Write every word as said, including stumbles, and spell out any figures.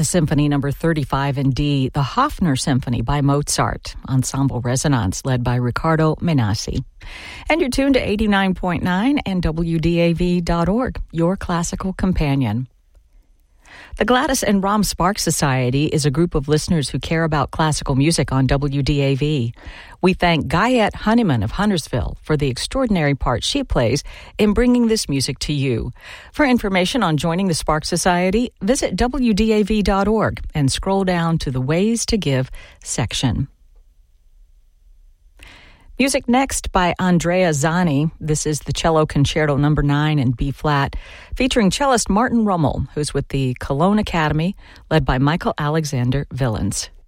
the Symphony Number thirty-five in D, the Hofner Symphony by Mozart, Ensemble Resonance, led by Riccardo Menassi. And you're tuned to eighty-nine point nine and W D A V dot org, your classical companion. The Gladys and Ram Sparks Society is a group of listeners who care about classical music on W D A V. We thank Guyette Honeyman of Huntersville for the extraordinary part she plays in bringing this music to you. For information on joining the Sparks Society, visit W D A V dot org and scroll down to the Ways to Give section. Music next by Andrea Zani. This is the Cello Concerto Number nine in B-flat, featuring cellist Martin Rummel, who's with the Cologne Academy, led by Michael Alexander Villens.